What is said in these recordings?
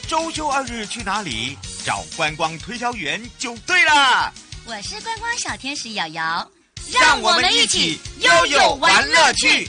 周休2日去哪里？找观光推销员就对了。 我是观光小天使瑶瑶， 让我们一起悠悠玩乐趣。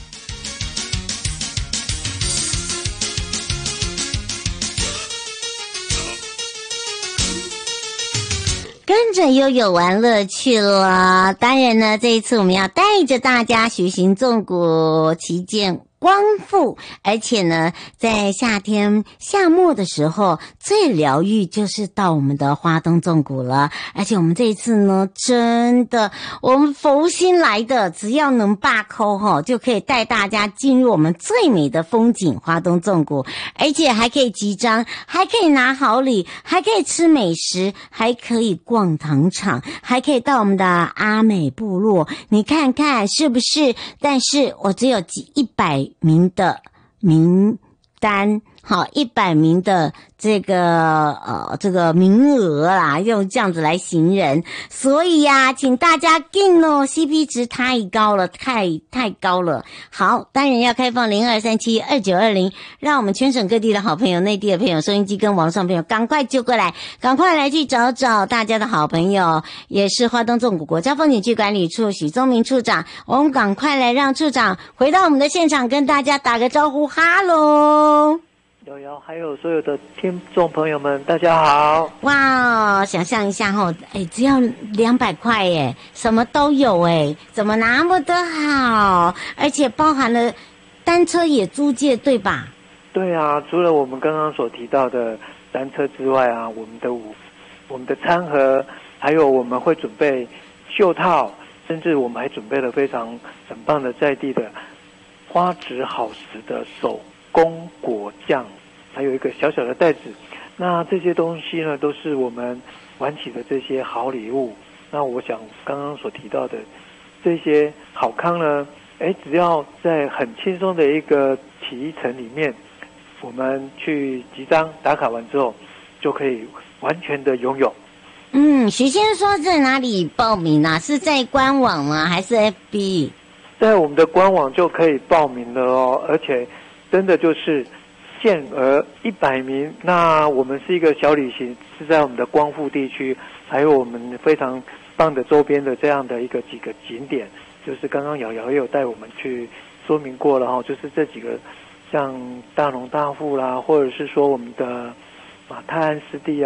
跟着悠悠玩乐趣了。当然呢，这一次我们要带着大家徐行纵谷，旗舰光复，而且呢，在夏天夏末的时候，最疗愈就是到我们的花东纵谷了。而且我们这一次呢，真的，我们佛心来的，只要能罢扣吼，就可以带大家进入我们最美的风景花东纵谷，而且还可以集章，还可以拿好礼，还可以吃美食，还可以逛糖厂，还可以到我们的阿美部落，你看看是不是？但是我只有100名的名单，好，100名的这个名额啦，用这样子来形容。所以呀，请大家进哦 ，CP 值太高了，太高了。好，当然要开放02372920，让我们全省各地的好朋友、内地的朋友、收音机跟网上朋友赶快就过来，赶快来去找找大家的好朋友，也是花东纵谷国家风景区管理处许宗明处长。我们赶快来让处长回到我们的现场，跟大家打个招呼，哈喽。 瑶瑶还有所有的听众朋友们，大家好！ 哇，想象一下吼，只要200块耶，什么都有哎，怎么那么的好？而且包含了单车也租借，对吧？ 对啊，除了我们刚刚所提到的单车之外啊，我们的餐盒，还有我们会准备袖套，甚至我们还准备了非常很棒的在地的花质好食的手工果酱，还有一个小小的袋子。那这些东西呢，都是我们玩起的这些好礼物。那我想刚刚所提到的这些好康呢，只要在很轻松的一个骑程里面，我们去集章打卡完之后，就可以完全的拥有。 许先说在哪里报名啊？是在官网吗？还是 FB？ 在我们的官网就可以报名了哦，而且真的就是限额100名。那我们是一个小旅行，是在我们的光复地区，还有我们非常棒的周边的这样的几个景点，就是刚刚瑶瑶也有带我们去说明过了哈，就是这几个像大农大富啦，或者是说我们的马泰安湿地啊。